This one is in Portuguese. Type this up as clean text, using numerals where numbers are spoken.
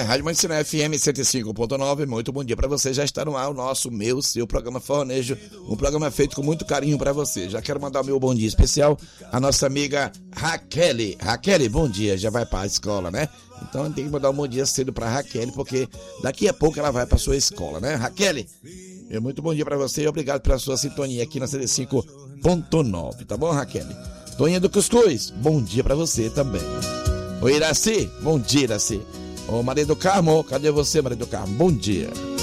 Rádio Mãe Sinai FM 105.9. Muito bom dia para você. Já está no ar o nosso, seu programa Fornejo. Um programa feito com muito carinho para você. Já quero mandar o meu bom dia especial à nossa amiga Raquel. Raquel, bom dia. Já vai para a escola, né? Então tem que mandar um bom dia cedo para Raquel, porque daqui a pouco ela vai para sua escola, né? Raquel, muito bom dia para você e obrigado pela sua sintonia aqui na 105.9, tá bom, Raquel? Toninha do Cuscuz, bom dia para você também. Ô Iraci, bom dia, Iraci. Ô Maria do Carmo, cadê você, Maria do Carmo? Bom dia.